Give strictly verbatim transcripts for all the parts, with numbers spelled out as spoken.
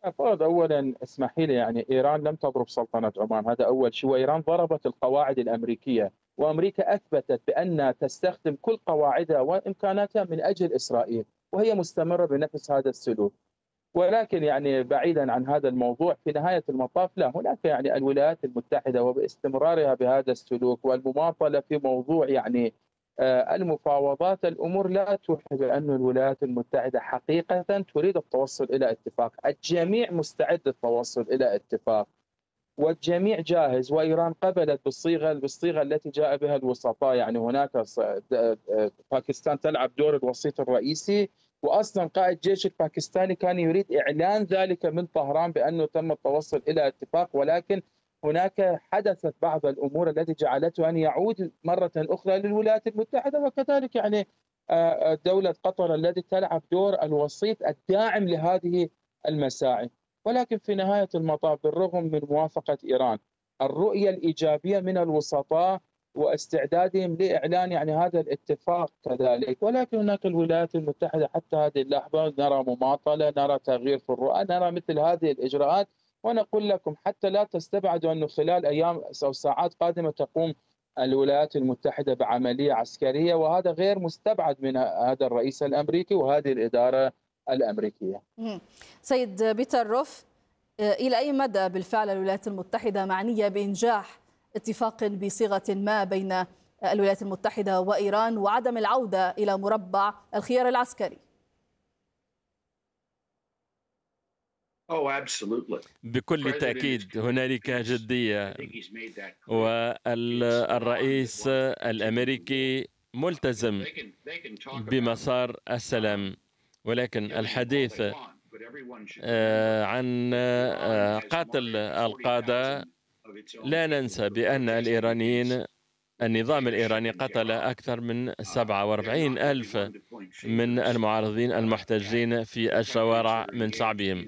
أفرض أولًا اسمحي لي، يعني إيران لم تضرب سلطنة عمان، هذا أول شيء، وإيران ضربت القواعد الأمريكية، وأمريكا أثبتت بأنها تستخدم كل قواعدها وإمكاناتها من أجل إسرائيل، وهي مستمرة بنفس هذا السلوك. ولكن يعني بعيدًا عن هذا الموضوع، في نهاية المطاف لا، هناك يعني الولايات المتحدة وباستمرارها بهذا السلوك والمماطلة في موضوع يعني آآ المفاوضات، الأمور لا توحي بأن الولايات المتحدة حقيقةً تريد التوصل إلى اتفاق، الجميع مستعد للتوصل إلى اتفاق. والجميع جاهز، وإيران قبلت بالصيغة بالصيغة التي جاء بها الوسطاء، يعني هناك ص د باكستان تلعب دور الوسيط الرئيسي، وأصلًا قائد الجيش الباكستاني كان يريد إعلان ذلك من طهران بأنه تم التوصل إلى اتفاق، ولكن هناك حدثت بعض الأمور التي جعلته أن يعود مرة أخرى للولايات المتحدة، وكذلك يعني آآ دولة قطر التي تلعب دور الوسيط الداعم لهذه المساعي. ولكن في نهاية المطاف بالرغم من موافقة إيران، الرؤية الإيجابية من الوسطاء واستعدادهم لإعلان يعني هذا الاتفاق كذلك، ولكن هناك الولايات المتحدة حتى هذه اللحظة نرى مماطلة، نرى تغيير في الرؤى، نرى مثل هذه الإجراءات، ونقول لكم حتى لا تستبعدوا أنه خلال أيام أو ساعات قادمة تقوم الولايات المتحدة بعملية عسكرية، وهذا غير مستبعد من هذا الرئيس الأمريكي وهذه الإدارة الأمريكية. مم. سيد بيتر روف، آه، إلى أي مدى بالفعل الولايات المتحدة معنية بإنجاح اتفاق بصيغة ما بين آه، الولايات المتحدة وإيران وعدم العودة إلى مربع الخيار العسكري؟ بكل تأكيد هنالك جدية، والرئيس الأمريكي ملتزم بمسار السلام، ولكن الحديث آه، عن آه، قتل القادة، لا ننسى بأن الإيرانيين النظام الإيراني قتل أكثر من سبعة وأربعين ألف من المعارضين المحتجين في الشوارع من شعبهم.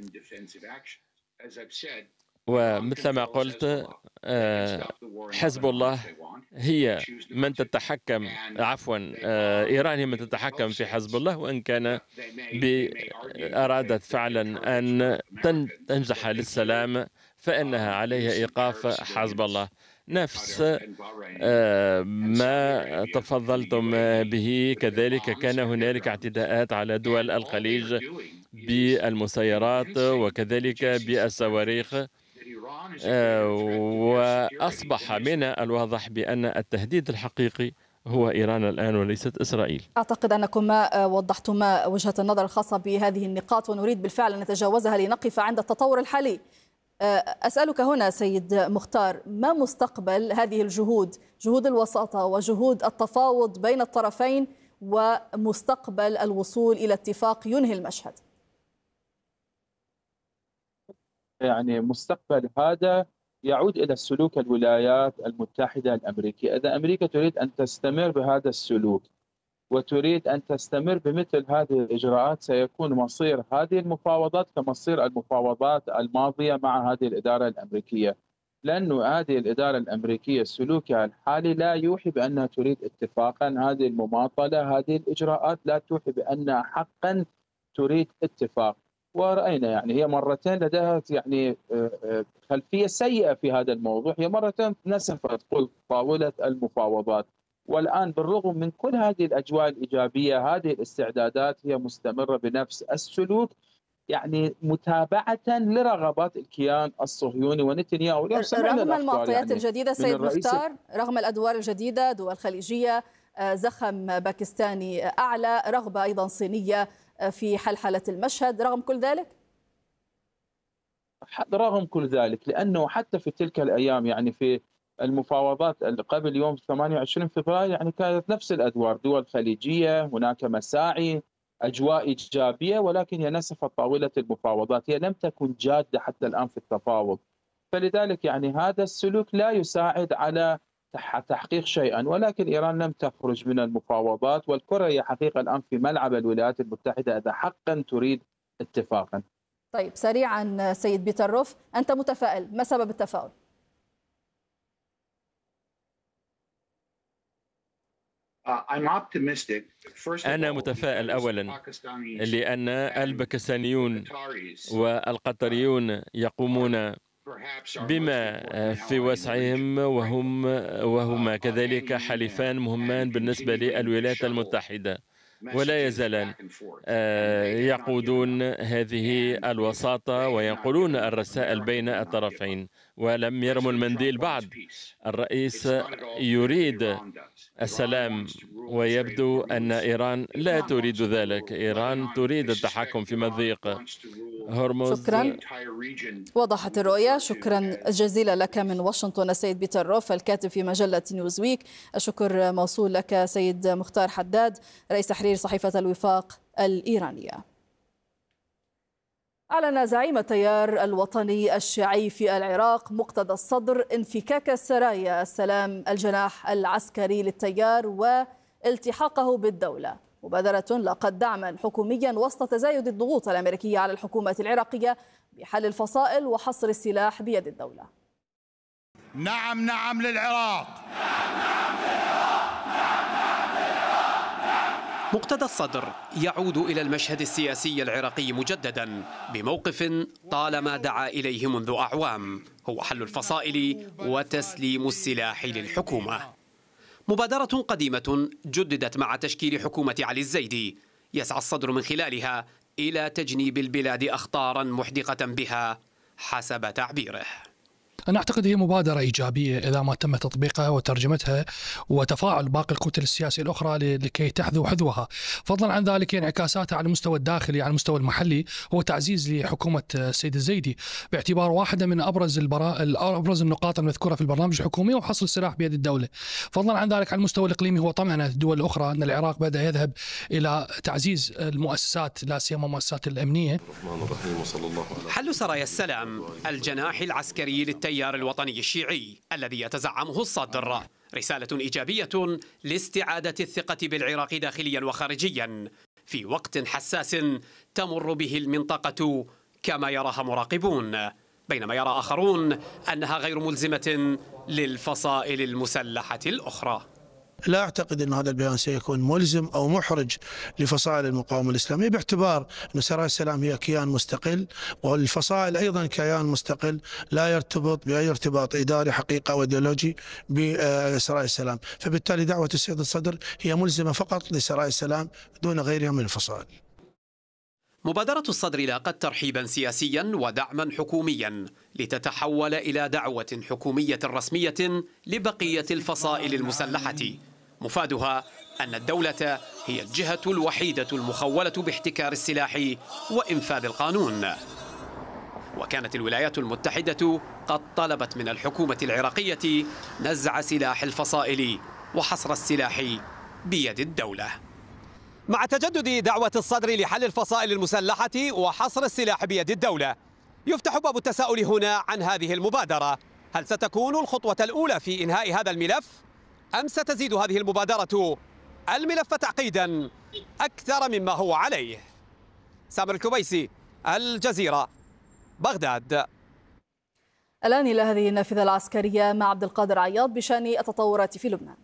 ومثل ما قلت، آه، حزب الله هي من تتحكم، عفوا آه، إيران هي من تتحكم في حزب الله، وإن كان أرادت فعلا أن تنجح للسلام فإنها عليها إيقاف حزب الله. نفس آه، ما تفضلتم به، كذلك كان هنالك اعتداءات على دول الخليج بالمسيرات وكذلك بالصواريخ، آه، وأصبح من الواضح بأن التهديد الحقيقي هو إيران الآن وليست إسرائيل. أعتقد أنكم ما وضحتما وجهة النظر الخاصة بهذه النقاط، ونريد بالفعل أن نتجاوزها لنقف عند التطور الحالي. أسألك هنا سيد مختار، ما مستقبل هذه الجهود، جهود الوساطة وجهود التفاوض بين الطرفين، ومستقبل الوصول إلى اتفاق ينهي المشهد؟ يعني مستقبل هذا يعود إلى سلوك الولايات المتحدة الأمريكية. إذا أمريكا تريد أن تستمر بهذا السلوك وتريد أن تستمر بمثل هذه الإجراءات، سيكون مصير هذه المفاوضات كمصير المفاوضات الماضية مع هذه الإدارة الأمريكية، لأن هذه الإدارة الأمريكية سلوكها الحالي لا يوحي بأنها تريد اتفاقا. هذه المماطلة، هذه الإجراءات لا توحي بأنها حقا تريد اتفاق. ورأينا يعني هي مرتين لديها يعني خلفية سيئة في هذا الموضوع، هي مرتين نسفت قلت طاولة المفاوضات، والآن بالرغم من كل هذه الأجواء الإيجابية، هذه الاستعدادات هي مستمرة بنفس السلوك، يعني متابعة لرغبات الكيان الصهيوني ونتنياهو. اليوم سمعنا رغم الأخبار المعطيات يعني الجديدة من سيد الرئيس، مختار، رغم الأدوار الجديدة، دول خليجية، زخم باكستاني أعلى، رغبة أيضا صينية في حلحلة المشهد، رغم كل ذلك؟ رغم كل ذلك، لأنه حتى في تلك الأيام يعني في المفاوضات قبل يوم ثمانية وعشرين فبراير يعني كانت نفس الأدوار، دول خليجية، هناك مساعي، أجواء إيجابية، ولكن هي نسفت طاولة المفاوضات، هي لم تكن جادة حتى الآن في التفاوض. فلذلك يعني هذا السلوك لا يساعد على تحقيق شيئا، ولكن إيران لم تخرج من المفاوضات، والكرة هي حقيقة الآن في ملعب الولايات المتحدة إذا حقا تريد اتفاقا. طيب سريعا سيد بيتر روف، أنت متفائل، ما سبب التفاؤل؟ أنا متفائل أولا لأن الباكستانيون والقطريون يقومون بما في وسعهم، وهم وهما كذلك حليفان مهمان بالنسبة للولايات المتحدة، ولا يزالان يقودون هذه الوساطة وينقلون الرسائل بين الطرفين، ولم يرموا المنديل بعد. الرئيس يريد السلام، ويبدو أن إيران لا تريد ذلك. إيران تريد التحكم في مضيق هرمز. شكرا، وضحت الرؤية. شكرا جزيلا لك من واشنطن السيد بيتر روف، الكاتب في مجلة نيوزويك. الشكر موصول لك سيد مختار حداد، رئيس تحرير صحيفة الوفاق الإيرانية. أعلن زعيم التيار الوطني الشيعي في العراق مقتدى الصدر انفكاك السرايا السلام الجناح العسكري للتيار والتحاقه بالدولة، مبادرة لقد دعما حكوميا وسط تزايد الضغوط الأمريكية على الحكومة العراقية بحل الفصائل وحصر السلاح بيد الدولة. نعم نعم للعراق. نعم نعم للعراق. نعم نعم للعراق. مقتدى الصدر يعود إلى المشهد السياسي العراقي مجددا بموقف طالما دعا إليه منذ أعوام، هو حل الفصائل وتسليم السلاح للحكومة. مبادرة قديمة جددت مع تشكيل حكومة علي الزيدي، يسعى الصدر من خلالها إلى تجنيب البلاد أخطارا محدقة بها حسب تعبيره. أنا أعتقد هي مبادرة إيجابية إذا ما تم تطبيقها وترجمتها وتفاعل باقي الكتل السياسية الأخرى لكي تحذو حذوها. فضلا عن ذلك انعكاساتها على المستوى الداخلي، على المستوى المحلي، هو تعزيز لحكومة السيد الزيدي باعتبار واحدة من أبرز البرا... أبرز النقاط المذكورة في البرنامج الحكومي وحصر السلاح بيد الدولة. فضلا عن ذلك على المستوى الإقليمي هو طمأنة الدول الأخرى أن العراق بدأ يذهب إلى تعزيز المؤسسات، لا سيما المؤسسات الأمنية. حل سرايا السلام الجناح العسكري للتيار الوطني الشيعي الذي يتزعمه الصدر رسالة إيجابية لاستعادة الثقة بالعراق داخليا وخارجيا في وقت حساس تمر به المنطقة كما يراها مراقبون، بينما يرى آخرون أنها غير ملزمة للفصائل المسلحة الأخرى. لا أعتقد أن هذا البيان سيكون ملزم أو محرج لفصائل المقاومة الإسلامية، باعتبار أن سرايا السلام هي كيان مستقل، والفصائل أيضا كيان مستقل لا يرتبط بأي ارتباط إداري حقيقة أو إيديولوجي بسرايا السلام. فبالتالي دعوة السيد الصدر هي ملزمة فقط لسرايا السلام دون غيرها من الفصائل. مبادرة الصدر لاقت ترحيبا سياسيا ودعما حكوميا لتتحول إلى دعوة حكومية رسمية لبقية الفصائل المسلحة، مفادها أن الدولة هي الجهة الوحيدة المخولة باحتكار السلاح وإنفاذ القانون. وكانت الولايات المتحدة قد طلبت من الحكومة العراقية نزع سلاح الفصائل وحصر السلاح بيد الدولة. مع تجدد دعوة الصدر لحل الفصائل المسلحة وحصر السلاح بيد الدولة، يفتح باب التساؤل هنا عن هذه المبادرة. هل ستكون الخطوة الأولى في إنهاء هذا الملف، أم ستزيد هذه المبادرة الملف تعقيدا أكثر مما هو عليه؟ سامر الكبيسي، الجزيرة، بغداد. الآن إلى هذه النافذة العسكرية مع عبد القادر عياض بشأن التطورات في لبنان.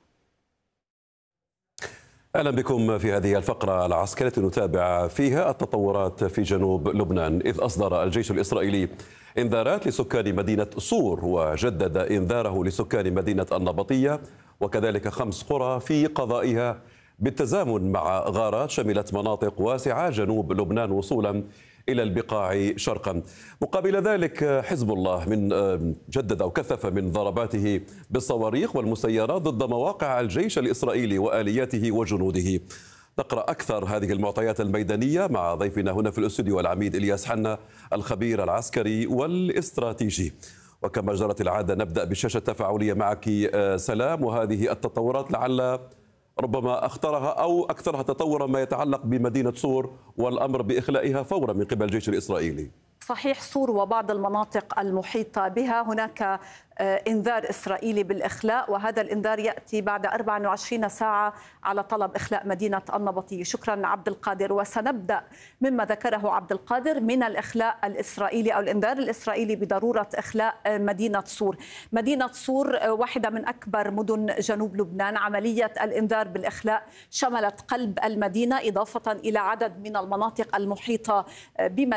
أهلا بكم في هذه الفقرة العسكرية نتابع فيها التطورات في جنوب لبنان، إذ أصدر الجيش الإسرائيلي إنذارات لسكان مدينة صور وجدد إنذاره لسكان مدينة النبطية وكذلك خمس قرى في قضائها بالتزامن مع غارات شملت مناطق واسعة جنوب لبنان وصولا إلى البقاع شرقا. مقابل ذلك حزب الله من جدد أو كثف من ضرباته بالصواريخ والمسيرات ضد مواقع الجيش الإسرائيلي وآلياته وجنوده. نقرأ أكثر هذه المعطيات الميدانية مع ضيفنا هنا في الاستوديو العميد إلياس حنا الخبير العسكري والاستراتيجي. وكما جرت العادة نبدأ بالشاشة التفاعلية معك سلام، وهذه التطورات لعل ربما أخطرها أو أكثرها تطورا ما يتعلق بمدينة صور والأمر بإخلائها فورا من قبل الجيش الإسرائيلي. صحيح صور وبعض المناطق المحيطة بها هناك إنذار إسرائيلي بالإخلاء، وهذا الإنذار يأتي بعد أربع وعشرين ساعة على طلب إخلاء مدينة النبطية. شكرا عبد القادر. وسنبدأ مما ذكره عبد القادر من الإخلاء الإسرائيلي أو الإنذار الإسرائيلي بضرورة إخلاء مدينة صور. مدينة صور واحدة من أكبر مدن جنوب لبنان. عملية الإنذار بالإخلاء شملت قلب المدينة إضافة إلى عدد من المناطق المحيطة بمدينة